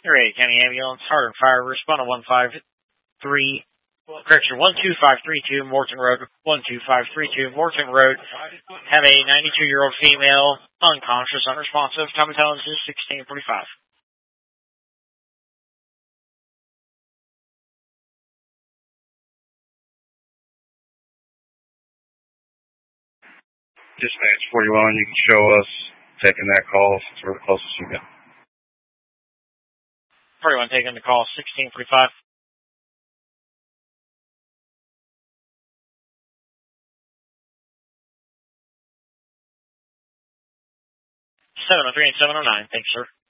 Raleigh County Ambulance, Heart and Fire, respond to 12532 Morton Road, 12532 Morton Road. Have a 92-year-old female, unconscious, unresponsive. Time of intelligence is 1645. Dispatch 41, you can show us taking that call. It's the closest you got. 41 taking the call, 1645. 703 and 709. Thanks, sir.